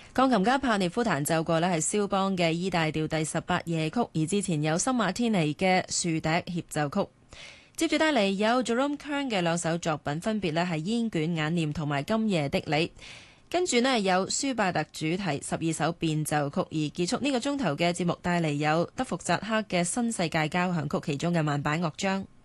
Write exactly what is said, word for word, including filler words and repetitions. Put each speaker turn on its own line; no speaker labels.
鋼琴家帕涅夫彈奏過呢係肖邦嘅 E 大調第十八夜曲，而之前有森馬天尼嘅豎笛協奏曲。接住帶嚟有 Jerome Kern 嘅兩首作品，分別呢係煙卷眼念同埋今夜的你。跟住呢有舒伯特主題十二首變奏曲，而結束呢個鐘頭嘅節目帶嚟有德福扎克嘅新世界交響曲其中嘅慢板樂章。